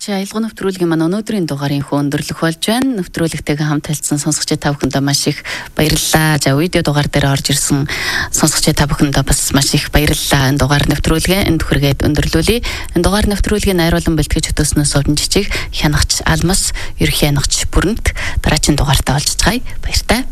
Аялга нэвтрүүлгийн маань өнөөдрийн дугаарын өндөрлөх болж байна. Нэвтрүүлэгтэйгээ хамт хэлсэн сонсогчид та бүхэндээ маш их баярлалаа. За видео дугаар дээр орж ирсэн сонсогчид та бүхэндээ бас маш их баярлалаа. Энэ дугаар нэвтрүүлгээ энд хүргээд өндөрлүүлье. Энэ дугаар нэвтрүүлгийн найруулан бэлтгэж хөтөөснөөс Овдон Жижиг, Хянагч Алмас, Ерөнхий хянагч Бүрэнт дараагийн дугаартаа олж цаая. Баяртай.